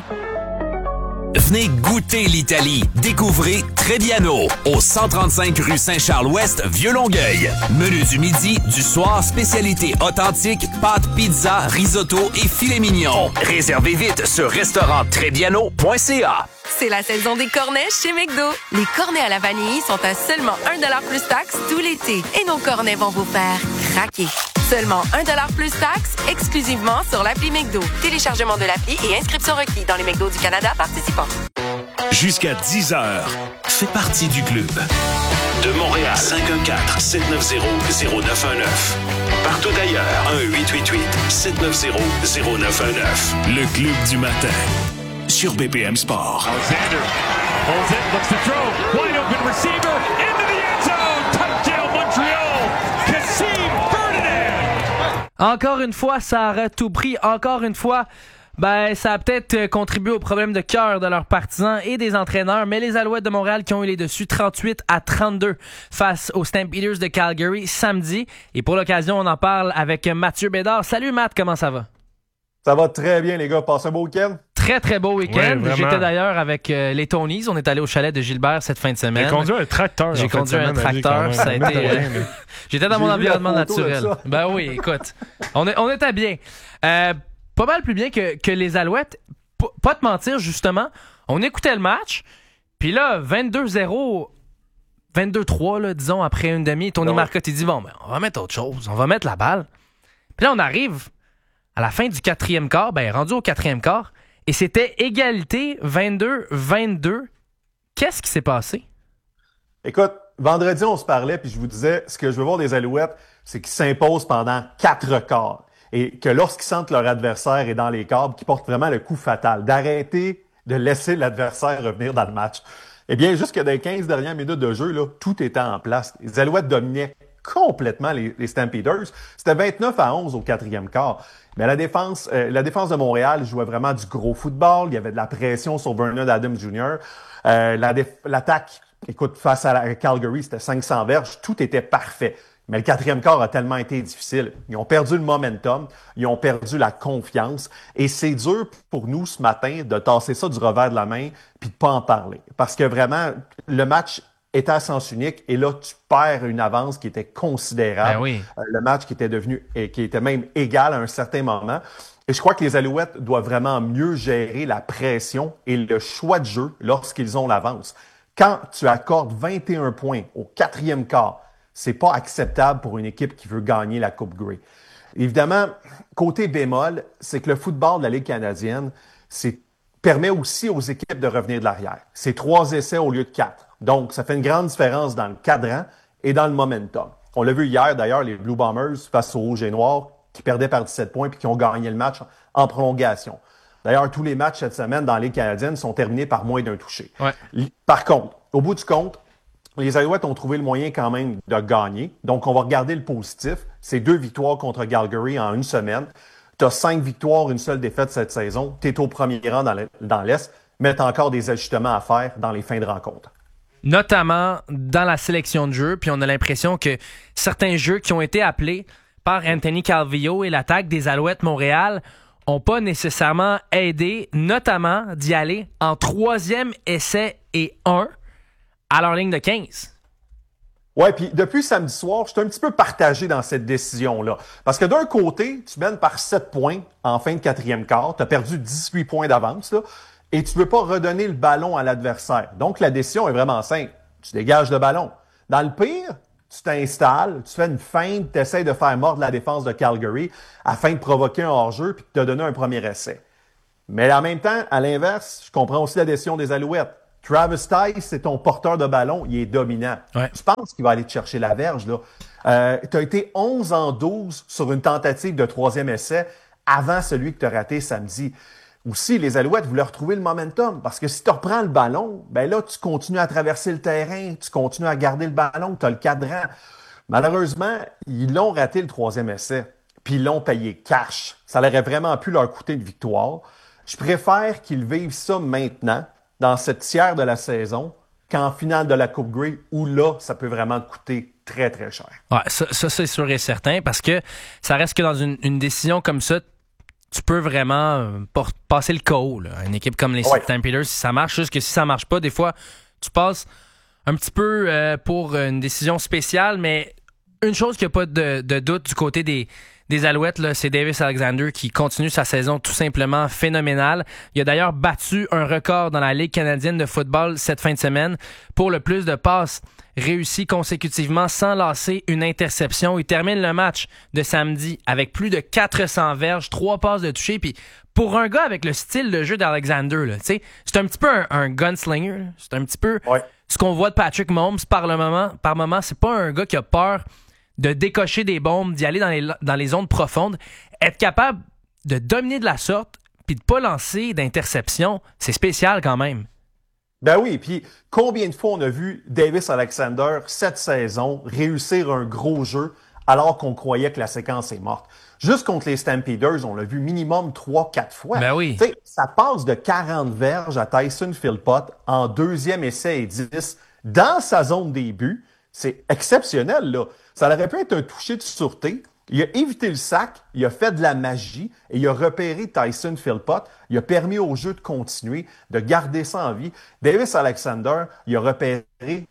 Venez goûter l'Italie. Découvrez Trebbiano au cent trente-cinq rue Saint-Charles-Ouest, Vieux-Longueuil. Menu du midi, du soir, spécialité authentique, pâtes, pizza, risotto et filet mignon. Réservez vite sur restaurant trebbiano point c a. C'est la saison des cornets chez McDo. Les cornets à la vanille sont à seulement un dollar plus taxe tout l'été. Et nos cornets vont vous faire craquer. Seulement un dollar plus taxe, exclusivement sur l'appli McDo. Téléchargement de l'appli et inscription requis dans les McDo du Canada participants. Jusqu'à dix heures, fais partie du club. De Montréal, cinq un quatre, sept neuf zéro, zéro neuf un neuf. Partout ailleurs, un huit huit huit, sept neuf zéro, zéro neuf un neuf. Le club du matin. Sur B P M Sport. Alexander pulls it, looks to throw. Wide open receiver into the end zone. Touchdown Montreal. Kassim Ferdinand. Encore une fois, ça aurait tout pris. Encore une fois, ben ça a peut-être contribué au problème de cœur de leurs partisans et des entraîneurs, mais les Alouettes de Montréal qui ont eu les dessus trente-huit à trente-deux face aux Stampeders de Calgary samedi. Et pour l'occasion, on en parle avec Mathieu Bédard. Salut Matt, comment ça va? Ça va très bien, les gars. Passez un beau week-end. Très, très beau week-end. Ouais, J'étais d'ailleurs avec euh, les Tonys. On est allé au chalet de Gilbert cette fin de semaine. J'ai conduit un tracteur. J'ai conduit un tracteur. Ça a été. Euh, J'étais dans mon environnement naturel. Ben oui, écoute. On, est, on était bien. Euh, pas mal plus bien que, que les Alouettes. P- pas te mentir, justement. On écoutait le match. Puis là, vingt-deux zéro, vingt-deux trois, là, disons, après une demi, Tony Marcotte, il dit bon, ben, on va mettre autre chose. On va mettre la balle. Puis là, on arrive à la fin du quatrième quart. Ben, rendu au quatrième quart. Et c'était égalité vingt-deux vingt-deux. Qu'est-ce qui s'est passé? Écoute, vendredi, on se parlait, puis je vous disais, ce que je veux voir des Alouettes, c'est qu'ils s'imposent pendant quatre quarts. Et que lorsqu'ils sentent leur adversaire est dans les câbles, qu'ils portent vraiment le coup fatal, d'arrêter de laisser l'adversaire revenir dans le match. Eh bien, jusque dans les quinze dernières minutes de jeu, là, tout était en place. Les Alouettes dominaient complètement les, les Stampeders. C'était vingt-neuf à onze au quatrième quart. Mais la défense, euh, la défense de Montréal jouait vraiment du gros football. Il y avait de la pression sur Vernon Adams junior Euh, la déf- l'attaque, écoute, face à la Calgary, c'était cinq cents verges. Tout était parfait. Mais le quatrième quart a tellement été difficile. Ils ont perdu le momentum. Ils ont perdu la confiance. Et c'est dur pour nous ce matin de tasser ça du revers de la main puis de pas en parler. Parce que vraiment, le match était à sens unique et là, tu perds une avance qui était considérable. Ben oui. Euh, le match qui était devenu, et qui était même égal à un certain moment. Et je crois que les Alouettes doivent vraiment mieux gérer la pression et le choix de jeu lorsqu'ils ont l'avance. Quand tu accordes vingt et un points au quatrième quart, c'est pas acceptable pour une équipe qui veut gagner la Coupe Grey. Évidemment, côté bémol, c'est que le football de la Ligue canadienne, c'est permet aussi aux équipes de revenir de l'arrière. C'est trois essais au lieu de quatre. Donc, ça fait une grande différence dans le cadran et dans le momentum. On l'a vu hier, d'ailleurs, les Blue Bombers face aux Rouges et Noirs qui perdaient par dix-sept points puis qui ont gagné le match en prolongation. D'ailleurs, tous les matchs cette semaine dans la Ligue canadienne sont terminés par moins d'un touché. Ouais. Par contre, au bout du compte, les Alouettes ont trouvé le moyen quand même de gagner. Donc, on va regarder le positif. C'est deux victoires contre Calgary en une semaine. Tu as cinq victoires, une seule défaite cette saison. Tu es au premier rang dans, le, dans l'Est, mais tu as encore des ajustements à faire dans les fins de rencontre. Notamment dans la sélection de jeux, puis on a l'impression que certains jeux qui ont été appelés par Anthony Calvillo et l'attaque des Alouettes Montréal n'ont pas nécessairement aidé, notamment d'y aller en troisième essai et un, à leur ligne de quinze. Ouais, puis depuis samedi soir, je suis un petit peu partagé dans cette décision-là. Parce que d'un côté, tu mènes par sept points en fin de quatrième quart, tu as perdu dix-huit points d'avance, là, et tu veux pas redonner le ballon à l'adversaire. Donc, la décision est vraiment simple. Tu dégages le ballon. Dans le pire, tu t'installes, tu fais une feinte, tu essaies de faire mordre la défense de Calgary afin de provoquer un hors-jeu puis de te donner un premier essai. Mais en même temps, à l'inverse, je comprends aussi la décision des Alouettes. Travis Tice, c'est ton porteur de ballon, il est dominant. Ouais. Tu penses qu'il va aller te chercher la verge, là. Euh, tu as été onze en douze sur une tentative de troisième essai avant celui que tu as raté samedi. Aussi, les Alouettes voulaient retrouver le momentum parce que si tu reprends le ballon, ben là, tu continues à traverser le terrain, tu continues à garder le ballon, tu as le cadran. Malheureusement, ils l'ont raté le troisième essai, puis ils l'ont payé cash. Ça aurait vraiment pu leur coûter une victoire. Je préfère qu'ils vivent ça maintenant, dans cette tiers de la saison, qu'en finale de la Coupe Grey, où là, ça peut vraiment coûter très, très cher. Ouais, ça, ça c'est sûr et certain, parce que ça reste que dans une, une décision comme ça, tu peux vraiment euh, por- passer le K O. Là. Une équipe comme les Ouais. Stampeders, si ça marche, juste que si ça marche pas, des fois, tu passes un petit peu euh, pour une décision spéciale, mais une chose qu'il n'y a pas de, de doute du côté des, des Alouettes, là, c'est Davis Alexander qui continue sa saison tout simplement phénoménale. Il a d'ailleurs battu un record dans la Ligue canadienne de football cette fin de semaine pour le plus de passes réussies consécutivement sans lasser une interception. Il termine le match de samedi avec plus de quatre cents verges, trois passes de toucher. Puis pour un gars avec le style de jeu d'Alexander, là, c'est un petit peu un, un gunslinger. Là. C'est un petit peu ouais. ce qu'on voit de Patrick Mahomes par le moment. Par moment, c'est pas un gars qui a peur de décocher des bombes, d'y aller dans les, dans les zones profondes. Être capable de dominer de la sorte puis de pas lancer d'interception, c'est spécial quand même. Ben oui, puis combien de fois on a vu Davis Alexander cette saison réussir un gros jeu alors qu'on croyait que la séquence est morte. Juste contre les Stampeders, on l'a vu minimum trois quatre fois. Ben oui. T'sais, ça passe de quarante verges à Tyson Philpott en deuxième essai et dix dans sa zone des buts. C'est exceptionnel, là. Ça aurait pu être un toucher de sûreté. Il a évité le sac, il a fait de la magie et il a repéré Tyson Philpott. Il a permis au jeu de continuer, de garder ça en vie. Davis Alexander, il a repéré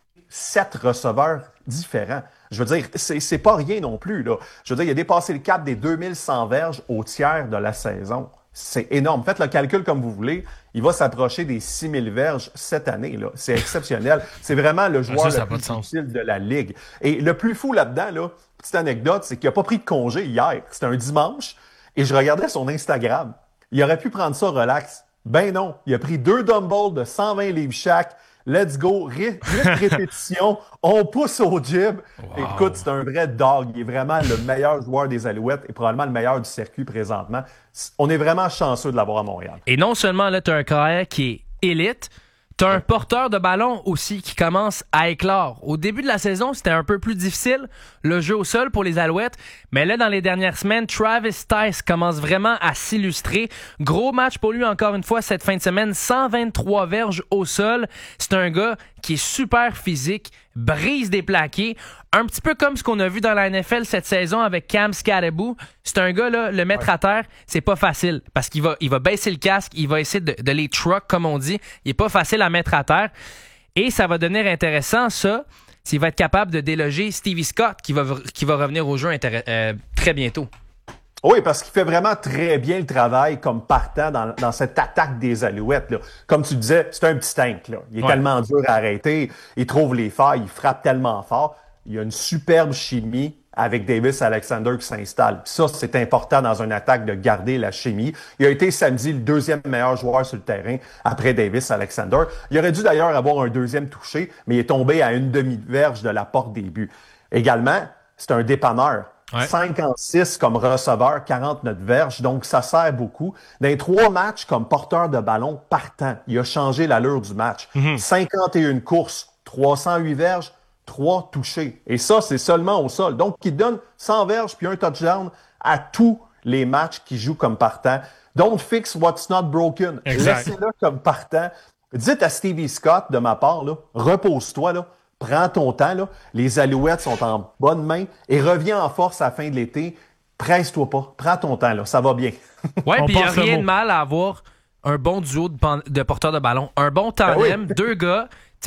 sept receveurs différents. Je veux dire, c'est, c'est pas rien non plus, là. Je veux dire, il a dépassé le cap des deux mille cent verges au tiers de la saison. C'est énorme. Faites le calcul comme vous voulez. Il va s'approcher des six mille verges cette année, là. C'est exceptionnel. C'est vraiment le joueur ça, ça le plus de sens. difficile de la Ligue. Et le plus fou là-dedans, là, petite anecdote, c'est qu'il n'a pas pris de congé hier. C'était un dimanche et je regardais son Instagram. Il aurait pu prendre ça relax. Ben non, il a pris deux dumbbells de cent vingt livres chaque. Let's go, Ré- répétition, on pousse au gym. Wow. Écoute, c'est un vrai dog. Il est vraiment le meilleur joueur des Alouettes et probablement le meilleur du circuit présentement. On est vraiment chanceux de l'avoir à Montréal. Et non seulement là, tu as un carrière qui est élite, tu as un porteur de ballon aussi qui commence à éclore. Au début de la saison, c'était un peu plus difficile, le jeu au sol pour les Alouettes. Mais là, dans les dernières semaines, Travis Tice commence vraiment à s'illustrer. Gros match pour lui encore une fois cette fin de semaine. cent vingt-trois verges au sol. C'est un gars qui est super physique, brise des plaqués. Un petit peu comme ce qu'on a vu dans la N F L cette saison avec Cam Scadaboo. C'est un gars, là, le mettre ouais. à terre, c'est pas facile. Parce qu'il va, il va baisser le casque, il va essayer de, de les truck, comme on dit. Il est pas facile à mettre à terre. Et ça va devenir intéressant, ça, s'il va être capable de déloger Stevie Scott, qui va, qui va revenir au jeu intér- euh, très bientôt. Oui, parce qu'il fait vraiment très bien le travail comme partant dans, dans cette attaque des Alouettes, là. Comme tu disais, c'est un petit tank, là. Il est ouais. tellement dur à arrêter, il trouve les failles, il frappe tellement fort. Il y a une superbe chimie avec Davis Alexander qui s'installe. Puis ça, c'est important dans une attaque de garder la chimie. Il a été samedi le deuxième meilleur joueur sur le terrain après Davis Alexander. Il aurait dû d'ailleurs avoir un deuxième touché, mais il est tombé à une demi-verge de la porte des buts. Également, c'est un dépanneur. Ouais. cinquante-six comme receveur, quarante-neuf verges, donc ça sert beaucoup. Dans les trois matchs comme porteur de ballon partant, il a changé l'allure du match. Mm-hmm. cinquante et une courses, trois cent huit verges, trois touchés. Et ça, c'est seulement au sol. Donc, il donne cent verges puis un touchdown à tous les matchs qu'il joue comme partant. Don't fix what's not broken. Exact. Laissez-le comme partant. Dites à Stevie Scott, de ma part, là, repose-toi, là. Prends ton temps, là. Les Alouettes sont en bonne main et reviens en force à la fin de l'été. Presse-toi pas. Prends ton temps, là. Ça va bien. Ouais, puis il n'y a rien de mal à avoir un bon duo de, pan- de porteurs de ballon. Un bon tandem, ben oui. deux gars. Tu sais,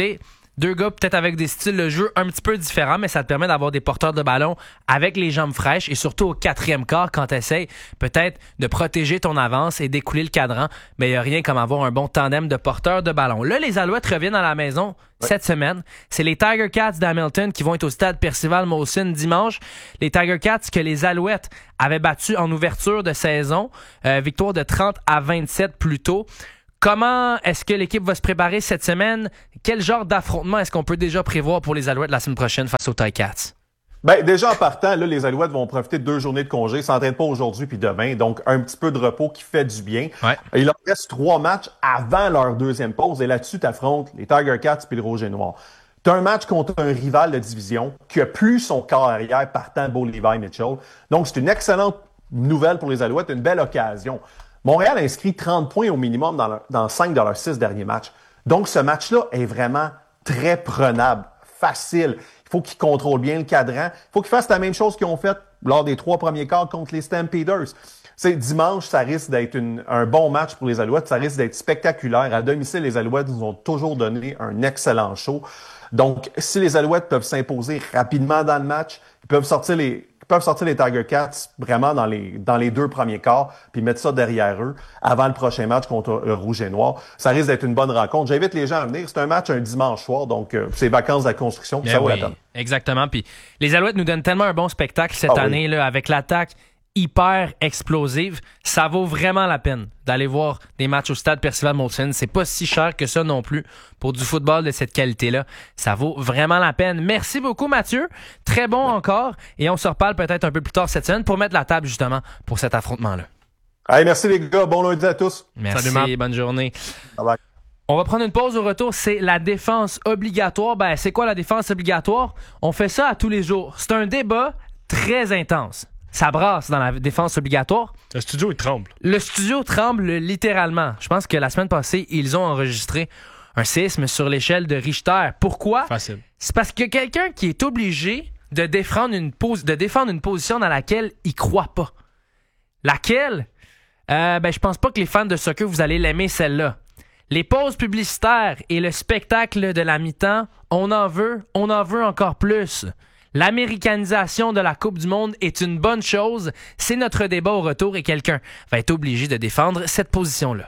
Deux gars peut-être avec des styles de jeu un petit peu différents, mais ça te permet d'avoir des porteurs de ballon avec les jambes fraîches et surtout au quatrième quart quand tu essaies peut-être de protéger ton avance et d'écouler le cadran. Mais il n'y a rien comme avoir un bon tandem de porteurs de ballon. Là, les Alouettes reviennent à la maison ouais. cette semaine. C'est les Tiger Cats d'Hamilton qui vont être au stade Percival Molson dimanche. Les Tiger Cats que les Alouettes avaient battus en ouverture de saison. Euh, victoire de trente à vingt-sept plus tôt. Comment est-ce que l'équipe va se préparer cette semaine? Quel genre d'affrontement est-ce qu'on peut déjà prévoir pour les Alouettes la semaine prochaine face aux Tiger Cats? Ben, déjà en partant, là, les Alouettes vont profiter de deux journées de congé. Ils s'entraînent pas aujourd'hui puis demain. Donc, un petit peu de repos qui fait du bien. Ouais. Il leur reste trois matchs avant leur deuxième pause. Et là-dessus, tu affrontes les Tiger Cats puis le Rouge et Noir. Tu as un match contre un rival de division qui a plus son corps arrière partant Bo Levi Mitchell. Donc, c'est une excellente nouvelle pour les Alouettes, une belle occasion. Montréal a inscrit trente points au minimum dans, leur, dans cinq de leurs six derniers matchs. Donc, ce match-là est vraiment très prenable, facile. Il faut qu'ils contrôlent bien le cadran. Il faut qu'ils fassent la même chose qu'ils ont fait lors des trois premiers quarts contre les Stampeders. C'est dimanche, ça risque d'être une, un bon match pour les Alouettes. Ça risque d'être spectaculaire. À domicile, les Alouettes nous ont toujours donné un excellent show. Donc, si les Alouettes peuvent s'imposer rapidement dans le match, ils peuvent sortir les... Ils peuvent sortir les Tiger Cats vraiment dans les dans les deux premiers quarts puis mettre ça derrière eux avant le prochain match contre le Rouge et Noir. Ça risque d'être une bonne rencontre. J'invite les gens à venir. C'est un match un dimanche soir, donc euh, c'est vacances de la construction, puis ça vaut oui, la peine. Exactement. Puis les Alouettes nous donnent tellement un bon spectacle cette ah, année oui. là, avec l'attaque hyper explosive. Ça vaut vraiment la peine d'aller voir des matchs au stade Percival Molson. C'est pas si cher que ça non plus pour du football de cette qualité-là. Ça vaut vraiment la peine. Merci beaucoup, Mathieu. Très bon ouais. encore. Et on se reparle peut-être un peu plus tard cette semaine pour mettre la table justement pour cet affrontement-là. Allez, merci les gars. Bon lundi à tous. Merci. Salut, bonne journée. Bye bye. On va prendre une pause au retour. C'est la défense obligatoire. Ben, c'est quoi la défense obligatoire? On fait ça à tous les jours. C'est un débat très intense. Ça brasse dans la défense obligatoire. Le studio, il tremble. Le studio tremble littéralement. Je pense que la semaine passée, ils ont enregistré un séisme sur l'échelle de Richter. Pourquoi? Facile. C'est parce que quelqu'un qui est obligé de défendre une, pos- de défendre une position dans laquelle il croit pas. Laquelle? Euh, ben, je pense pas que les fans de soccer, vous allez l'aimer celle-là. Les pauses publicitaires et le spectacle de la mi-temps, on en veut, on en veut encore plus. L'américanisation de la Coupe du Monde est une bonne chose. C'est notre débat au retour et quelqu'un va être obligé de défendre cette position-là.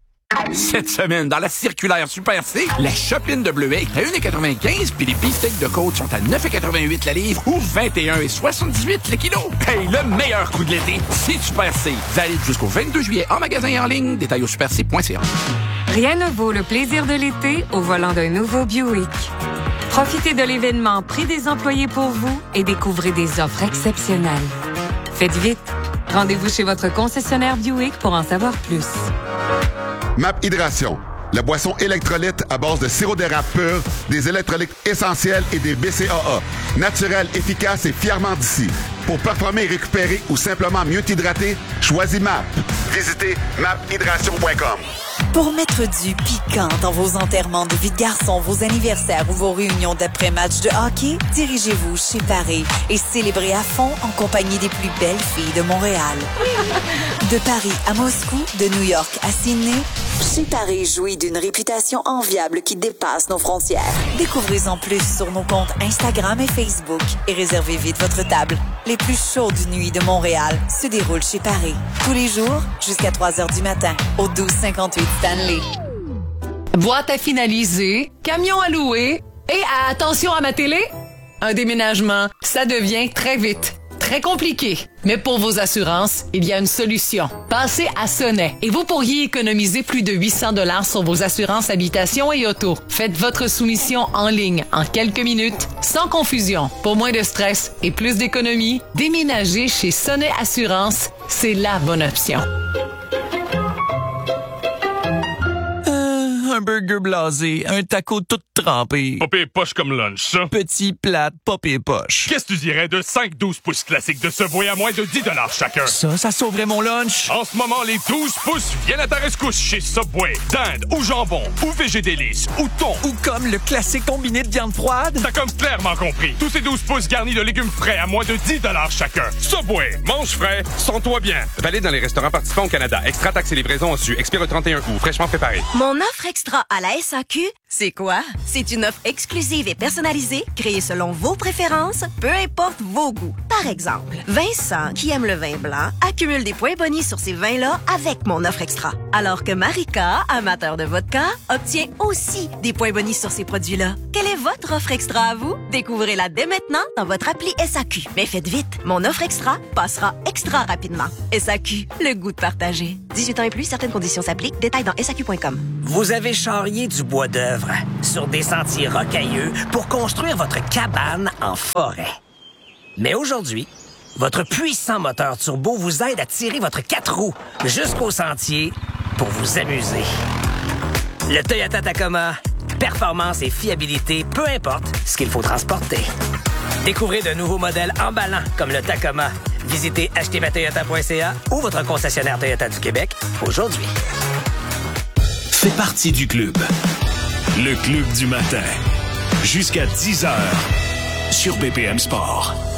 Cette semaine, dans la circulaire Super C, la chopine de bleuet est à un virgule quatre-vingt-quinze puis les beefsteaks de côte sont à neuf virgule quatre-vingt-huit la livre ou vingt et un virgule soixante-dix-huit le kilo. Hey, le meilleur coup de l'été, c'est Super C. Valide jusqu'au vingt-deux juillet en magasin et en ligne. Détails au super c point c a. Rien ne vaut le plaisir de l'été au volant d'un nouveau Buick. Profitez de l'événement Prix des employés pour vous et découvrez des offres exceptionnelles. Faites vite. Rendez-vous chez votre concessionnaire Buick pour en savoir plus. Map Hydration, la boisson électrolyte à base de sirop d'érable pur, des électrolytes essentiels et des B C A A. Naturel, efficace et fièrement d'ici. Pour performer et récupérer ou simplement mieux t'hydrater, choisis M A P. Visitez map hydration point com. Pour mettre du piquant dans vos enterrements de vie de garçon, vos anniversaires ou vos réunions d'après-match de hockey, dirigez-vous chez Paris et célébrez à fond en compagnie des plus belles filles de Montréal. De Paris à Moscou, de New York à Sydney, chez Paris jouit d'une réputation enviable qui dépasse nos frontières. Découvrez-en plus sur nos comptes Instagram et Facebook et réservez vite votre table. Les plus chaudes nuits de Montréal se déroulent chez Paris. Tous les jours, jusqu'à trois heures du matin, au douze cinquante-huit Stanley. Boîte à finaliser, camion à louer et attention à ma télé, un déménagement, ça devient très vite. Très compliqué. Mais pour vos assurances, il y a une solution. Passez à Sonnet et vous pourriez économiser plus de huit cents dollars sur vos assurances habitation et auto. Faites votre soumission en ligne en quelques minutes, sans confusion. Pour moins de stress et plus d'économie, déménagez chez Sonnet Assurance. C'est la bonne option. Un burger blasé, un taco tout trempé. Pas pire poche comme lunch, ça. Petit, plate, pas pire poche. Qu'est-ce que tu dirais de cinq douze pouces classiques de Subway à moins de dix dollars chacun? Ça, ça sauverait mon lunch. En ce moment, les douze pouces viennent à ta rescousse chez Subway. Dinde ou jambon, ou végé délice, ou thon. Ou comme le classique combiné de viande froide. T'as comme clairement compris. Tous ces douze pouces garnis de légumes frais à moins de dix dollars chacun. Subway, mange frais, sens-toi bien. Valide dans les restaurants participants au Canada. Extra taxes et livraison au su. Expire le trente et un août. Fraîchement préparé. Mon offre extra à la S A Q, C'est quoi? C'est une offre exclusive et personnalisée, créée selon vos préférences, peu importe vos goûts. Par exemple, Vincent, qui aime le vin blanc, accumule des points bonus sur ces vins-là avec mon offre extra. Alors que Marika, amateur de vodka, obtient aussi des points bonus sur ces produits-là. Quelle est votre offre extra à vous? Découvrez-la dès maintenant dans votre appli S A Q. Mais faites vite, mon offre extra passera extra rapidement. S A Q, le goût de partager. dix-huit ans et plus, certaines conditions s'appliquent. Détails dans S A Q point com. Vous avez charrié du bois d'œuvre sur des sentiers rocailleux pour construire votre cabane en forêt. Mais aujourd'hui, votre puissant moteur turbo vous aide à tirer votre quatre roues jusqu'au sentier pour vous amuser. Le Toyota Tacoma, performance et fiabilité, peu importe ce qu'il faut transporter. Découvrez de nouveaux modèles emballants comme le Tacoma. Visitez acheter ma toyota point c a ou votre concessionnaire Toyota du Québec aujourd'hui. Fais partie du club. Le club du matin. Jusqu'à dix heures sur B P M Sport.